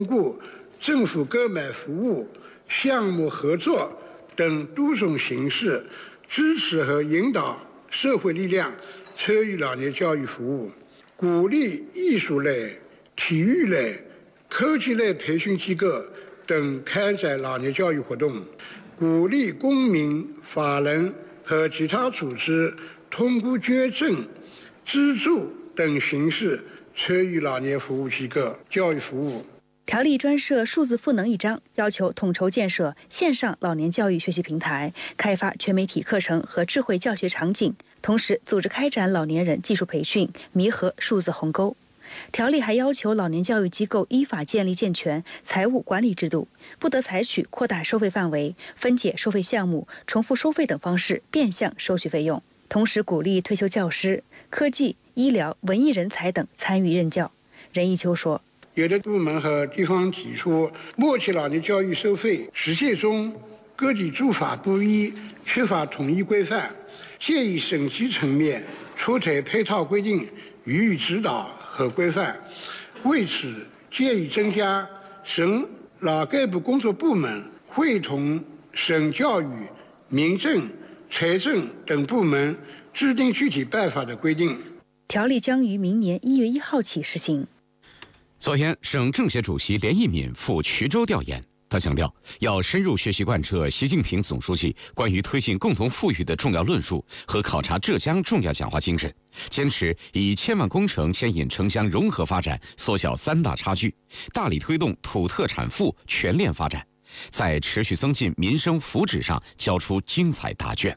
故政府购买服务、项目合作等多种形式，支持和引导社会力量参与老年教育服务，鼓励艺术类、体育类、科技类培训机构等开展老年教育活动，鼓励公民、法人和其他组织通过捐赠、资助等形式参与老年服务机构教育服务。 条例专设数字赋能一章，要求统筹建设线上老年教育学习平台，开发全媒体课程和智慧教学场景，同时组织开展老年人技术培训，弥合数字鸿沟。条例还要求老年教育机构依法建立健全财务管理制度，不得采取扩大收费范围、分解收费项目、重复收费等方式变相收取费用。同时鼓励退休教师、科技、医疗、文艺人才等参与任教。任一秋说， 有的部门和地方提出，目前老年教育收费实践中各地做法不一，缺乏统一规范，建议省级层面出台配套规定予以指导和规范。为此，建议增加省劳改部工作部门会同省教育、民政、财政等部门制定具体办法的规定。 条例将于明年1月1号起实行。 昨天，省政协主席连奕敏赴衢州调研，他强调要深入学习贯彻习近平总书记关于推进共同富裕的重要论述和考察浙江重要讲话精神，坚持以千万工程牵引城乡融合发展，缩小3大差距，大力推动土特产富全链发展，在持续增进民生福祉上交出精彩答卷。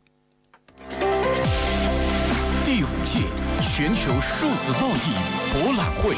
第5届全球数字贸易博览会。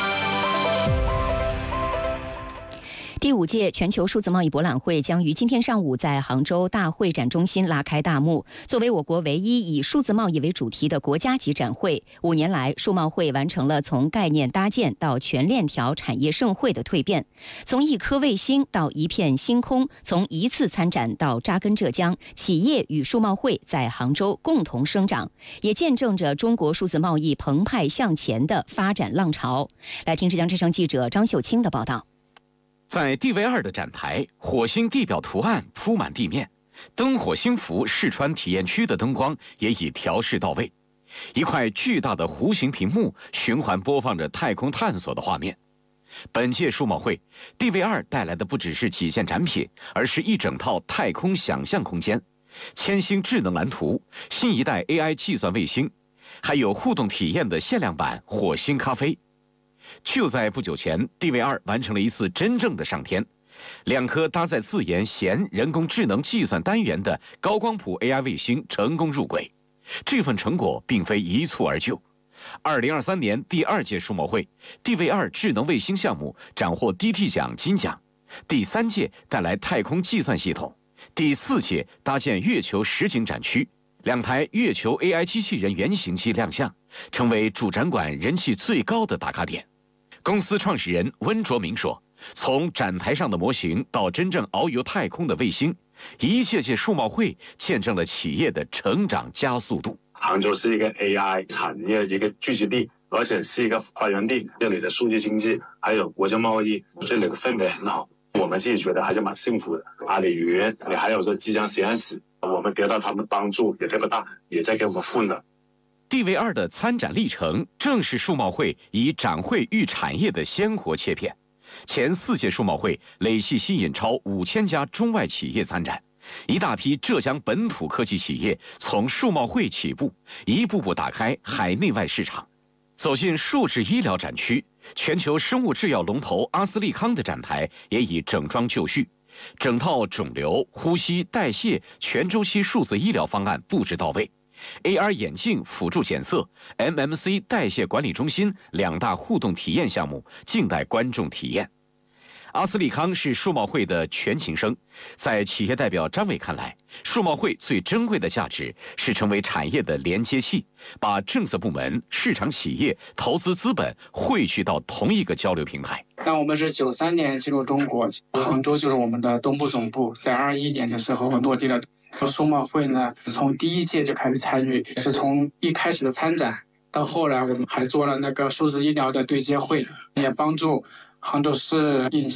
第5届全球数字贸易博览会将于今天上午在杭州大会展中心拉开大幕。作为我国唯一以数字贸易为主题的国家级展会，5年来，数贸会完成了从概念搭建到全链条产业盛会的蜕变，从一颗卫星到一片星空，从一次参展到扎根浙江，企业与数贸会在杭州共同生长，也见证着中国数字贸易澎湃向前的发展浪潮。来听浙江之声记者张秀清的报道。 在DV2的展台，火星地表图案铺满地面，灯火星符试穿体验区的灯光也已调试到位，一块巨大的弧形屏幕循环播放着太空探索的画面。本届数贸会 DV2 带来的不只是几件展品，而是一整套太空想象空间，千星智能蓝图、新一代 AI 计算卫星，还有互动体验的限量版火星咖啡。就在不久前 ，DV2 完成了一次真正的上天，2颗搭载自研弦人工智能计算单元的高光谱 AI 卫星成功入轨。这份成果并非一蹴而就。2023年第2届数贸会 ，DV2 智能卫星项目斩获 DT 奖金奖，第3届带来太空计算系统，第4届搭建月球实景展区，2台月球 AI 机器人原型机亮相，成为主展馆人气最高的打卡点。公司创始人温卓明说，从展台上的模型到真正遨游太空的卫星，一届届数贸会见证了企业的成长加速度。 杭州是一个 AI 产业一个聚集地，而且是一个发源地，这里的数据经济还有国际贸易，这里的氛围很好，我们自己觉得还是蛮幸福的。阿里云，你还有说即将实验室，我们得到他们帮助也特别大，也在给我们赋能。 DV2 的参展历程正是数贸会以展会育产业的鲜活切片。前4届数贸会累计吸引超5000家中外企业参展，一大批浙江本土科技企业从数贸会起步，一步步打开海内外市场。走进数字医疗展区，全球生物制药龙头阿斯利康的展台也已整装就绪，整套肿瘤、呼吸、代谢全周期数字医疗方案布置到位。AR 眼镜辅助检测、MMC 代谢管理中心2大互动体验项目静待观众体验。阿斯利康是数贸会的全勤生，在企业代表张伟看来，数贸会最珍贵的价值是成为产业的连接器，把政策部门、市场企业、投资资本汇聚到同一个交流平台。 那我们是93年进入中国，杭州就是我们的东部总部，在21年的时候落地了。数贸会呢，从第1届就开始参与，是从一开始的参展，到后来我们还做了那个数字医疗的对接会，也帮助杭州市引进